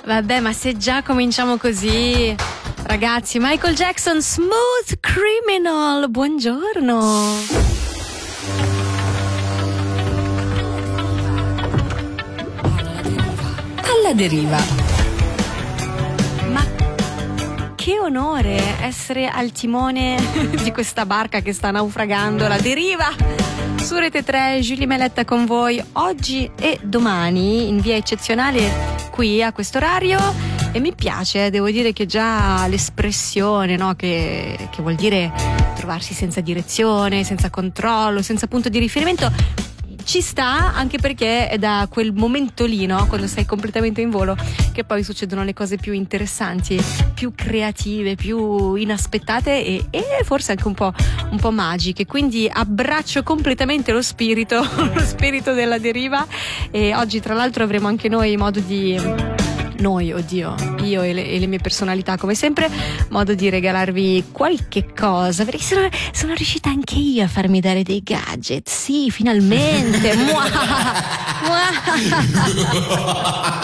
Vabbè, ma se già cominciamo così, ragazzi, Michael Jackson, Smooth Criminal, buongiorno. Alla deriva. Ma che onore essere al timone di questa barca che sta naufragando, la deriva. Su Rete 3, Julie Meletta con voi oggi e domani in via eccezionale qui a questo orario, e mi piace, devo dire che già l'espressione, no, che vuol dire trovarsi senza direzione, senza controllo, senza punto di riferimento, ci sta, anche perché è da quel momento lì, no, quando sei completamente in volo, che poi succedono le cose più interessanti, più creative, più inaspettate e forse anche un po' magiche. Quindi abbraccio completamente lo spirito della deriva, e oggi tra l'altro avremo anche noi modo di... io e le mie personalità, come sempre, modo di regalarvi qualche cosa, perché sono riuscita anche io a farmi dare dei gadget, sì, finalmente.